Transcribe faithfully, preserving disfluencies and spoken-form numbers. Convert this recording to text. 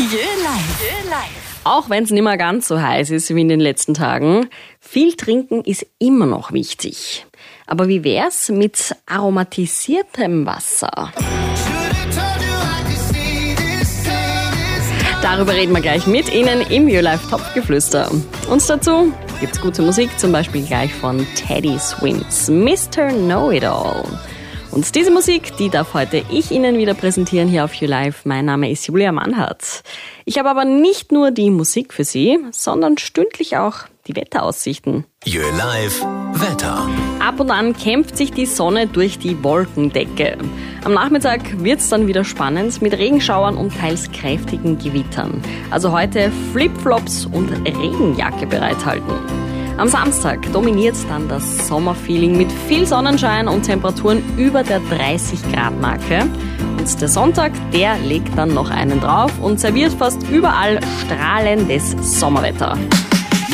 Jö Live. Auch wenn es nicht mehr ganz so heiß ist wie in den letzten Tagen, viel trinken ist immer noch wichtig. Aber wie wär's mit aromatisiertem Wasser? Darüber reden wir gleich mit Ihnen im Jö Live Topfgeflüster. Und dazu gibt's gute Musik, zum Beispiel gleich von Teddy Swims, Mister Know-It-All. Und diese Musik, die darf heute ich Ihnen wieder präsentieren hier auf Jö Live. Mein Name ist Julia Mannhardt. Ich habe aber nicht nur die Musik für Sie, sondern stündlich auch die Wetteraussichten. Jö Live Wetter. Ab und an kämpft sich die Sonne durch die Wolkendecke. Am Nachmittag wird's dann wieder spannend mit Regenschauern und teils kräftigen Gewittern. Also heute Flipflops und Regenjacke bereithalten. Am Samstag dominiert dann das Sommerfeeling mit viel Sonnenschein und Temperaturen über der dreißig Grad Marke. Und der Sonntag, der legt dann noch einen drauf und serviert fast überall strahlendes Sommerwetter.